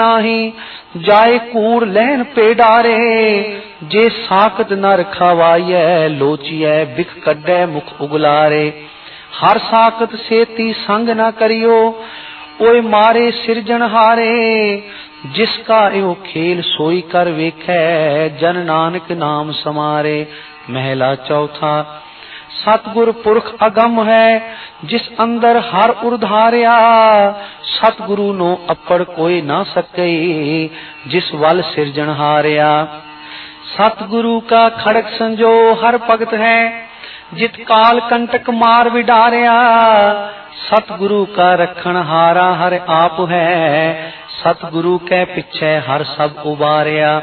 नाही जाए कूड़ लहन पे डारे। जे साकत नर खवाइए लोचिए बिख कड्डे मुख उगलारे। हर साकत सेती संग न करियो ओए मारे सिरजनहारे। जिसका यो खेल सोई कर वेखै जन नानक नाम समारे। महला चौथा। सतगुर पुरख अगम है जिस अंदर हर उर्धारिया। सतगुरु नो अपड़ कोई ना सके जिस वल सिरजनहारिया। सतगुरु का खड़क संजो हर भगत है जित काल कंटक मार विडारिया। सतगुरु का रखन हारा हर आप है। सतगुरु के पिछे हर सब उबारिया।